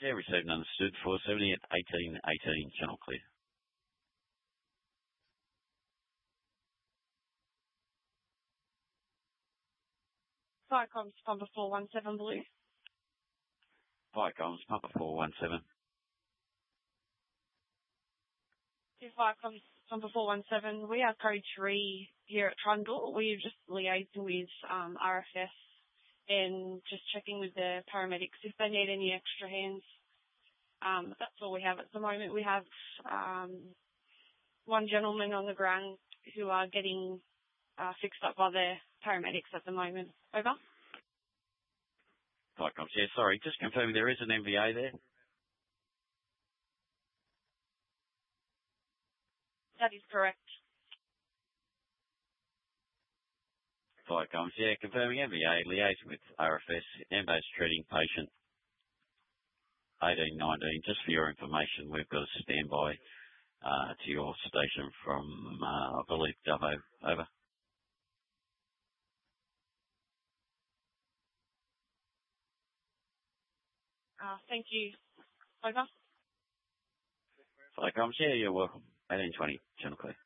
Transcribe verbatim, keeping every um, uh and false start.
Yeah, received and understood. four seventy at eighteen eighteen, channel clear. Viacom's Pumper four one seven Blue. Viacom's Pumper four one seven. Yeah, Viacom's Pumper four one seven. We are code three here at Trundle. We're just liaising with um, R F S and just checking with the paramedics if they need any extra hands. Um, that's all we have at the moment. We have um, one gentleman on the ground who are getting uh, fixed up by the paramedics at the moment. Over. Viacom, yeah, sorry, just confirming there is an M V A there. That is correct. Viacom, yeah, confirming M V A, liaising with R F S, Ambo's treating patient eighteen nineteen. Just for your information, we've got a standby uh, to your station from, uh, I believe, Dubbo. Over. Uh, thank you. Over. Viacom, yeah, you're welcome. eighteen twenty, channel clear.